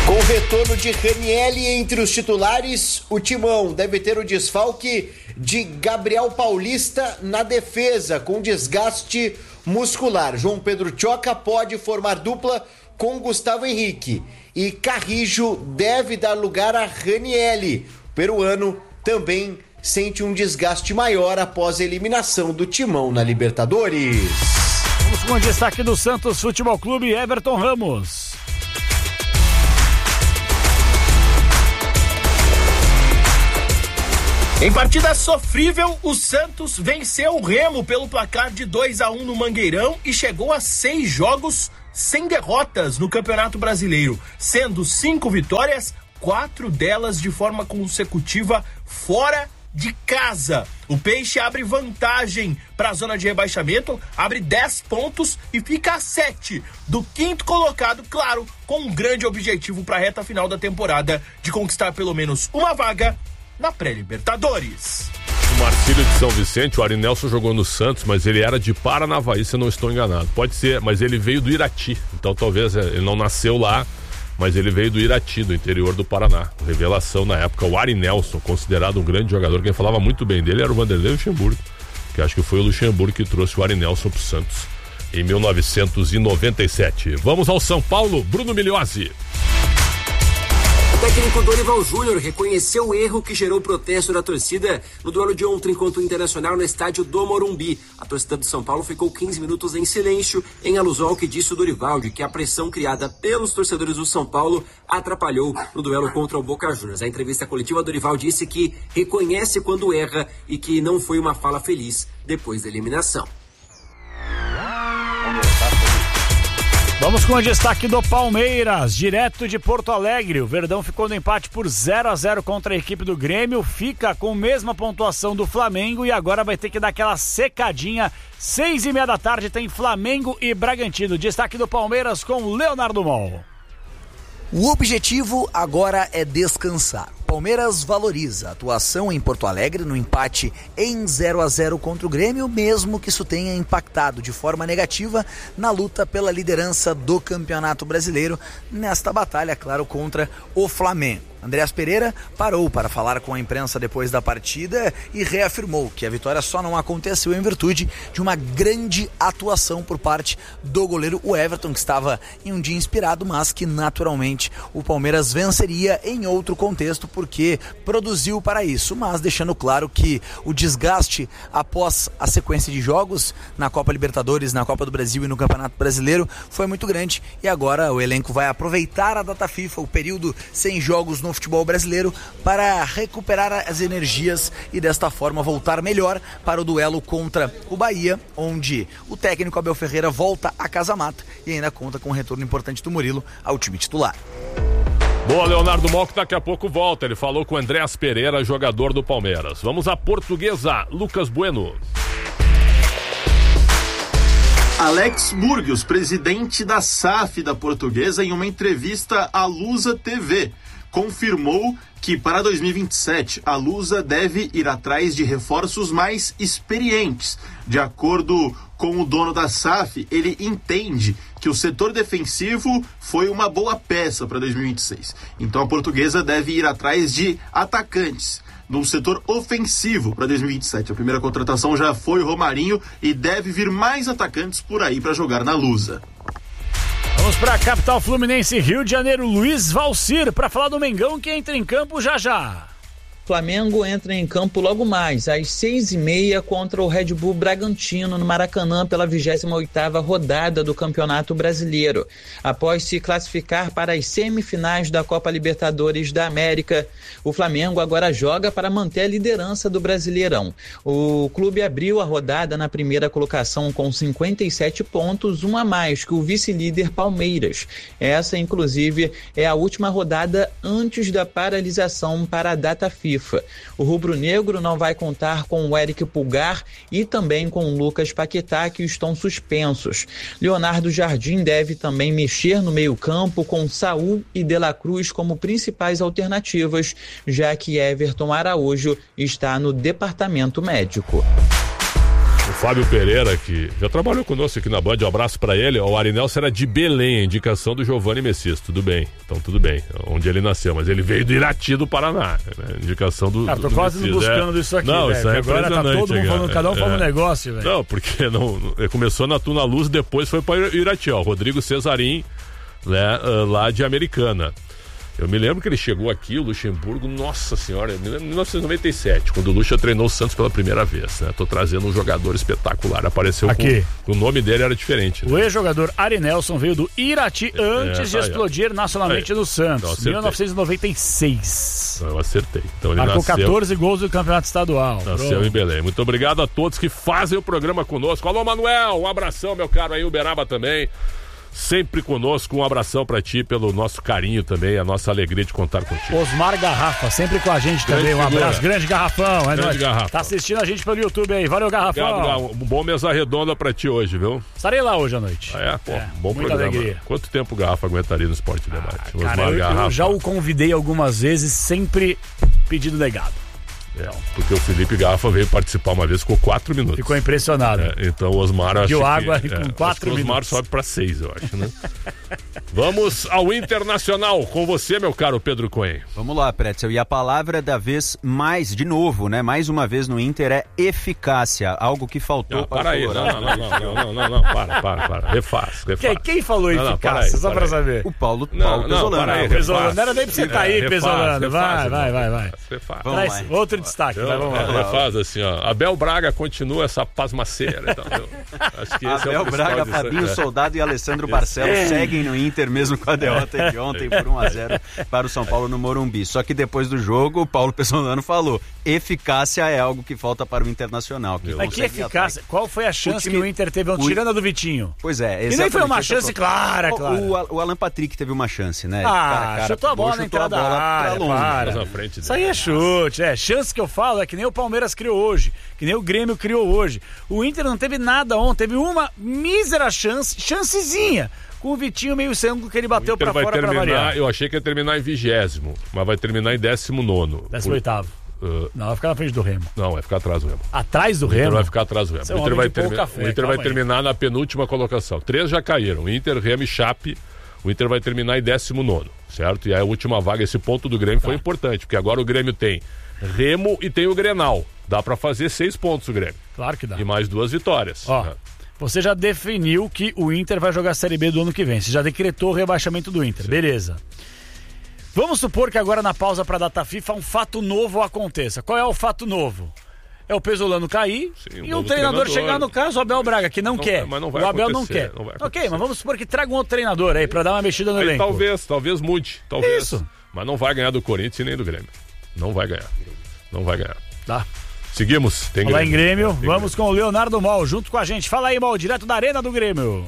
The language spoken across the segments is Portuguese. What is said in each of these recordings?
Com o retorno de Ranieri entre os titulares, o Timão deve ter o desfalque de Gabriel Paulista na defesa, com desgaste muscular. João Pedro Tchoca pode formar dupla com Gustavo Henrique. E Carrijo deve dar lugar a Ranieri. O peruano também sente um desgaste maior após a eliminação do Timão na Libertadores. Vamos com o destaque do Santos Futebol Clube, Everton Ramos. Em partida sofrível, o Santos venceu o Remo pelo placar de 2-1 no Mangueirão e chegou a 6 jogos sem derrotas no Campeonato Brasileiro, sendo 5 vitórias, 4 delas de forma consecutiva fora de casa. O Peixe abre vantagem para a zona de rebaixamento, abre 10 pontos e fica a 7 do 5º colocado, claro, com um grande objetivo para a reta final da temporada de conquistar pelo menos uma vaga na pré-Libertadores. O Marcílio de São Vicente, o Arinelson jogou no Santos, mas ele era de Paranavaí, se eu não estou enganado. Pode ser, mas ele veio do Irati, então talvez ele não nasceu lá, mas ele veio do Irati, do interior do Paraná. Revelação na época, o Arinelson, considerado um grande jogador. Quem falava muito bem dele era o Vanderlei Luxemburgo, que acho que foi o Luxemburgo que trouxe o Arinelson pro Santos em 1997. Vamos ao São Paulo, Bruno Migliozzi. O técnico Dorival Júnior reconheceu o erro que gerou protesto da torcida no duelo de ontem contra o Internacional no estádio do Morumbi. A torcida do São Paulo ficou 15 minutos em silêncio, em alusão ao que disse o Dorival, de que a pressão criada pelos torcedores do São Paulo atrapalhou no duelo contra o Boca Juniors. Na entrevista coletiva, o Dorival disse que reconhece quando erra e que não foi uma fala feliz depois da eliminação. Vamos com o destaque do Palmeiras, direto de Porto Alegre. O Verdão ficou no empate por 0-0 contra a equipe do Grêmio, fica com a mesma pontuação do Flamengo e agora vai ter que dar aquela secadinha. 6:30 da tarde tem Flamengo e Bragantino. Destaque do Palmeiras com Leonardo Mol. O objetivo agora é descansar. Palmeiras valoriza a atuação em Porto Alegre no empate em 0-0 contra o Grêmio, mesmo que isso tenha impactado de forma negativa na luta pela liderança do Campeonato Brasileiro, nesta batalha, claro, contra o Flamengo. Andreas Pereira parou para falar com a imprensa depois da partida e reafirmou que a vitória só não aconteceu em virtude de uma grande atuação por parte do goleiro Everton, que estava em um dia inspirado, mas que naturalmente o Palmeiras venceria em outro contexto porque produziu para isso, mas deixando claro que o desgaste após a sequência de jogos na Copa Libertadores, na Copa do Brasil e no Campeonato Brasileiro foi muito grande e agora o elenco vai aproveitar a data FIFA, o período sem jogos no futebol brasileiro, para recuperar as energias e desta forma voltar melhor para o duelo contra o Bahia, onde o técnico Abel Ferreira volta a casa mata e ainda conta com um retorno importante do Murilo ao time titular. Boa, Leonardo Mol, que daqui a pouco volta. Ele falou com o Andreas Pereira, jogador do Palmeiras. Vamos à Portuguesa, Lucas Bueno. Alex Burgos, presidente da SAF da Portuguesa, em uma entrevista à Lusa TV, confirmou que para 2027 a Lusa deve ir atrás de reforços mais experientes. De acordo com o dono da SAF, ele entende que o setor defensivo foi uma boa peça para 2026. Então a Portuguesa deve ir atrás de atacantes no setor ofensivo para 2027. A primeira contratação já foi o Romarinho e deve vir mais atacantes por aí para jogar na Lusa. Vamos para a capital fluminense, Rio de Janeiro, Luiz Valcir, para falar do Mengão que entra em campo já já. Flamengo entra em campo logo mais, às 6:30 contra o Red Bull Bragantino, no Maracanã, pela 28ª rodada do Campeonato Brasileiro. Após se classificar para as semifinais da Copa Libertadores da América, o Flamengo agora joga para manter a liderança do Brasileirão. O clube abriu a rodada na primeira colocação com 57 pontos, um a mais que o vice-líder Palmeiras. Essa, inclusive, é a última rodada antes da paralisação para a data FIFA. O rubro-negro não vai contar com o Eric Pulgar e também com o Lucas Paquetá, que estão suspensos. Leonardo Jardim deve também mexer no meio-campo com Saul e De La Cruz como principais alternativas, já que Everton Araújo está no departamento médico. O Fábio Pereira, que já trabalhou conosco aqui na Band, um abraço pra ele. O Arinelson era de Belém, a indicação do Giovanni Messias. Tudo bem, então tudo bem, onde ele nasceu, mas ele veio do Irati do Paraná, né? Indicação do tô quase não buscando isso aqui, não, isso é agora tá todo mundo falando, cada um fala um negócio, velho. Não, porque ele começou na Tuna Luz, depois foi para Irati, ó, Rodrigo Cesarim, né, lá de Americana. Eu me lembro que ele chegou aqui, o Luxemburgo, nossa senhora, em 1997, quando o Luxa treinou o Santos pela primeira vez, né? Tô trazendo um jogador espetacular, apareceu aqui. O nome dele era diferente, né? O ex-jogador Arinelson veio do Irati antes de explodir nacionalmente no Santos, 1996. Eu acertei. Então ele marcou 14 gols do campeonato estadual. Nasceu em Belém. Muito obrigado a todos que fazem o programa conosco. Alô, Manuel, um abração, meu caro aí, Uberaba também. Sempre conosco, um abração pra ti pelo nosso carinho também, a nossa alegria de contar contigo. Osmar Garrafa, sempre com a gente também, um abraço, grande Garrafão, grande Garrafa. Tá assistindo a gente pelo YouTube aí, valeu Garrafão. Obrigado, bom mesa redonda pra ti hoje, viu? Estarei lá hoje à noite. Bom programa. Alegria. Quanto tempo o Garrafa aguentaria no Esporte Debate? Cara, eu já o convidei algumas vezes, sempre pedido negado. Porque o Felipe Garrafa veio participar uma vez, ficou 4 minutos. Ficou impressionado. Então o Osmar acho que água com 4 minutos. O Osmar sobe pra 6, eu acho, né? Vamos ao Internacional com você, meu caro Pedro Cohen. Vamos lá, Pretzel. E a palavra da vez mais, de novo, né? Mais uma vez no Inter é eficácia. Algo que faltou para aí. Não, para. Refaz. Quem falou eficácia? Só pra saber. O Paulo Pesolano. Não era nem pra você estar aí, Pesolano. Vai. Traz outro destaque. Refaz assim, ó. Abel Braga continua essa pasmaceira. Então, acho que esse Abel Braga, Fabinho Soldado e Alessandro Barcelos seguem no Inter mesmo com a derrota de ontem por 1-0 para o São Paulo no Morumbi. Só que depois do jogo, o Paulo Pesolano falou: eficácia é algo que falta para o Internacional. Mas que eficácia? Qual foi a chance que o Inter teve? Tirando a do Vitinho. Pois é. E nem foi uma chance clara. O Alan Patrick teve uma chance, né? Chutou a bola na entrada da área. Isso aí é chute. Chance que eu falo é que nem o Palmeiras criou hoje, que nem o Grêmio criou hoje. O Inter não teve nada ontem, teve uma mísera chancezinha. Com o Vitinho meio sangue que ele bateu pra fora pra variar. Eu achei que ia terminar em 20º, mas vai terminar em 19º. 18º. Não, vai ficar na frente do Remo. Não, vai ficar atrás do Remo. Atrás do Remo? O Inter vai ficar atrás do Remo. O Inter vai terminar na penúltima colocação. 3 já caíram. Inter, Remo e Chape. O Inter vai terminar em 19º, certo? E a última vaga, esse ponto do Grêmio foi importante, porque agora o Grêmio tem Remo e tem o Grenal. Dá pra fazer 6 pontos o Grêmio. Claro que dá. E mais 2 vitórias. Você já definiu que o Inter vai jogar a Série B do ano que vem. Você já decretou o rebaixamento do Inter. Sim. Beleza. Vamos supor que agora na pausa pra data FIFA um fato novo aconteça. Qual é o fato novo? É o Pesolano cair e um treinador chegar, no caso, o Abel Braga, que não quer. Mas não vai o Abel não quer. Ok, mas vamos supor que traga um outro treinador aí pra dar uma mexida no elenco. Talvez mude. Talvez. Isso. Mas não vai ganhar do Corinthians e nem do Grêmio. Não vai ganhar. Tá. Seguimos. Tem Grêmio. Lá em Grêmio, vamos com o Leonardo Mol junto com a gente. Fala aí, Mol, direto da Arena do Grêmio.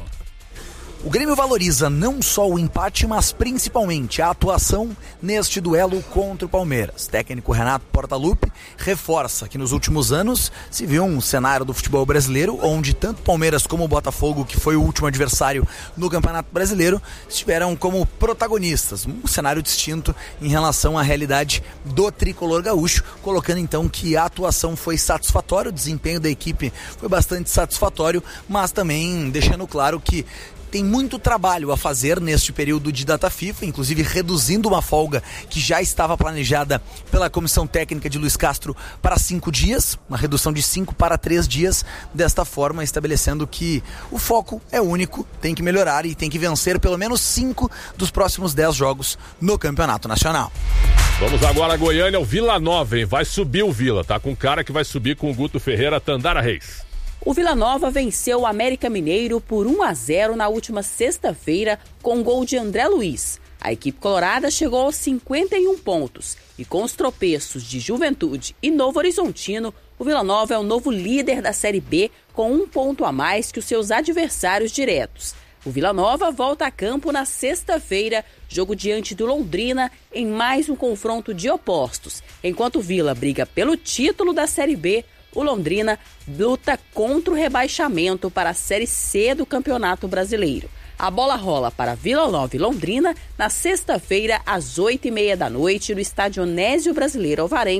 O Grêmio valoriza não só o empate, mas principalmente a atuação neste duelo contra o Palmeiras. Técnico Renato Portaluppi reforça que nos últimos anos se viu um cenário do futebol brasileiro onde tanto Palmeiras como o Botafogo, que foi o último adversário no Campeonato Brasileiro, estiveram como protagonistas. Um cenário distinto em relação à realidade do tricolor gaúcho, colocando então que a atuação foi satisfatória, o desempenho da equipe foi bastante satisfatório, mas também deixando claro que tem muito trabalho a fazer neste período de data FIFA, inclusive reduzindo uma folga que já estava planejada pela comissão técnica de Luiz Castro para 5 dias, uma redução de 5 para 3 dias, desta forma estabelecendo que o foco é único, tem que melhorar e tem que vencer pelo menos 5 dos próximos 10 jogos no Campeonato Nacional. Vamos agora a Goiânia, o Vila Nova, hein? Vai subir o Vila, tá? Com um cara que vai subir com o Guto Ferreira, Tandara Reis. O Vila Nova venceu o América Mineiro por 1-0 na última sexta-feira com um gol de André Luiz. A equipe colorada chegou aos 51 pontos e com os tropeços de Juventude e Novo Horizontino, o Vila Nova é o novo líder da Série B com 1 ponto a mais que os seus adversários diretos. O Vila Nova volta a campo na sexta-feira, jogo diante do Londrina, em mais um confronto de opostos. Enquanto o Vila briga pelo título da Série B, o Londrina luta contra o rebaixamento para a Série C do Campeonato Brasileiro. A bola rola para Vila Nova e Londrina na sexta-feira, às 20h30 no estádio Onésio Brasileiro Alvarenga,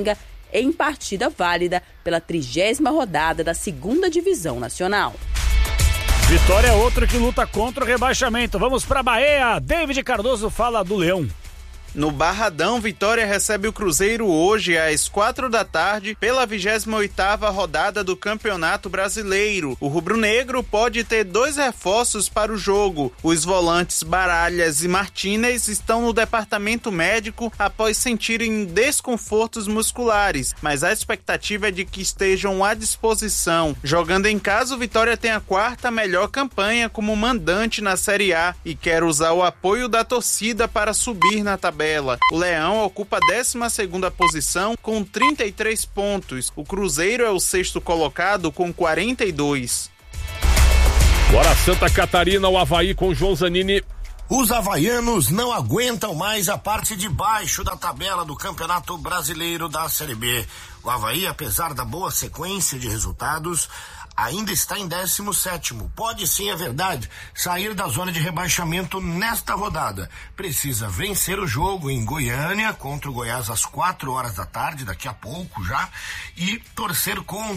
em partida válida pela 30ª rodada da 2ª Divisão Nacional. Vitória é outro que luta contra o rebaixamento. Vamos para Bahia. David Cardoso fala do Leão. No Barradão, Vitória recebe o Cruzeiro hoje às 4h pela 28ª rodada do Campeonato Brasileiro. O rubro-negro pode ter 2 reforços para o jogo. Os volantes Baralhas e Martínez estão no departamento médico após sentirem desconfortos musculares, mas a expectativa é de que estejam à disposição. Jogando em casa, o Vitória tem a 4ª melhor campanha como mandante na Série A e quer usar o apoio da torcida para subir na tabela. O Leão ocupa a 12ª posição com 33 pontos. O Cruzeiro é o 6º colocado com 42. Bora Santa Catarina, o Avaí com João Zanini. Os havaianos não aguentam mais a parte de baixo da tabela do Campeonato Brasileiro da Série B. O Avaí, apesar da boa sequência de resultados, ainda está em 17º. Pode sim, é verdade, sair da zona de rebaixamento nesta rodada. Precisa vencer o jogo em Goiânia contra o Goiás às 4h, daqui a pouco já, e torcer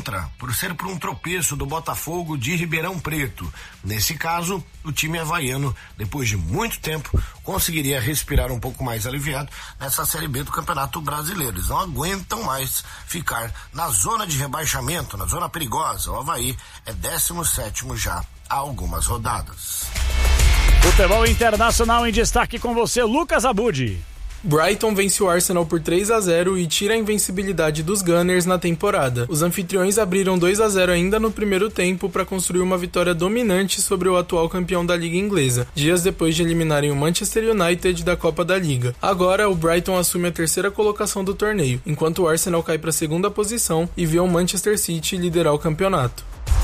por um tropeço do Botafogo de Ribeirão Preto. Nesse caso, o time havaiano, depois de muito tempo, conseguiria respirar um pouco mais aliviado nessa Série B do Campeonato Brasileiro. Eles não aguentam mais ficar na zona de rebaixamento, na zona perigosa. O Avaí é 17º já há algumas rodadas. Futebol internacional em destaque com você, Lucas Abud. Brighton vence o Arsenal por 3-0 e tira a invencibilidade dos Gunners na temporada. Os anfitriões abriram 2-0 ainda no primeiro tempo para construir uma vitória dominante sobre o atual campeão da Liga Inglesa, dias depois de eliminarem o Manchester United da Copa da Liga. Agora, o Brighton assume a 3ª colocação do torneio, enquanto o Arsenal cai para a 2ª posição e vê o Manchester City liderar o campeonato.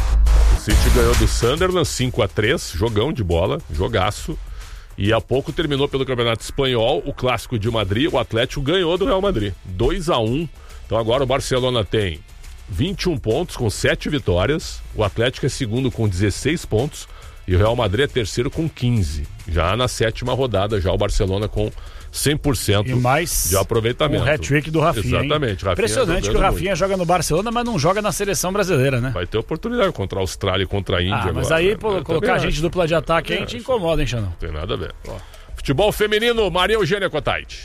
O City ganhou do Sunderland 5-3, jogão de bola, jogaço. E há pouco terminou pelo Campeonato Espanhol, o Clássico de Madrid, o Atlético ganhou do Real Madrid, 2-1. Então agora o Barcelona tem 21 pontos com 7 vitórias, o Atlético é segundo com 16 pontos e o Real Madrid é 3º com 15. Já na 7ª rodada, já o Barcelona com 100% e mais de aproveitamento. O hat-trick do Rafinha. Exatamente. Rafinha impressionante que o Rafinha joga no Barcelona, mas não joga na seleção brasileira, né? Vai ter oportunidade contra a Austrália e contra a Índia mas agora. aí colocar a gente dupla de ataque, a gente incomoda, hein, Xanão? Não tem nada a ver. Futebol feminino, Maria Eugênia Cotaiti.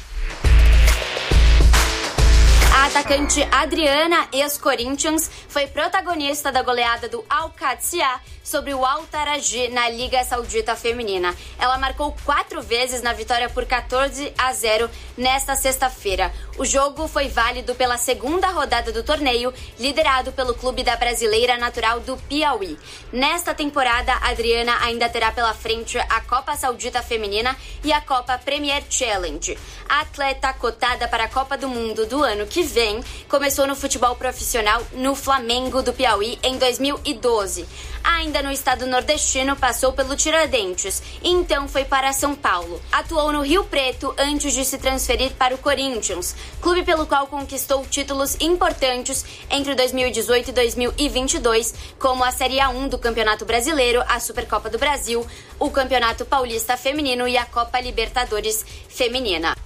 A atacante Adriana, ex-Corinthians, foi protagonista da goleada do Al-Qadsiya sobre o Al-Taraji na Liga Saudita Feminina. Ela marcou 4 vezes na vitória por 14-0 nesta sexta-feira. O jogo foi válido pela 2ª rodada do torneio, liderado pelo clube da brasileira natural do Piauí. Nesta temporada, Adriana ainda terá pela frente a Copa Saudita Feminina e a Copa Premier Challenge. A atleta cotada para a Copa do Mundo do ano que vem começou no futebol profissional no Flamengo do Piauí em 2012. Ainda no estado nordestino, passou pelo Tiradentes e então foi para São Paulo. Atuou no Rio Preto antes de se transferir para o Corinthians, clube pelo qual conquistou títulos importantes entre 2018 e 2022, como a Série A1 do Campeonato Brasileiro, a Supercopa do Brasil, o Campeonato Paulista Feminino e a Copa Libertadores Feminina.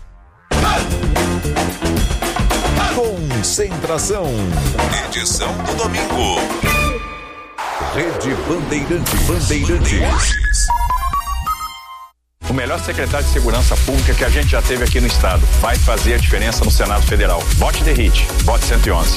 Concentração. Edição do domingo. Rede Bandeirantes. O melhor secretário de Segurança Pública que a gente já teve aqui no estado vai fazer a diferença no Senado Federal. Vote The Hit, vote 111.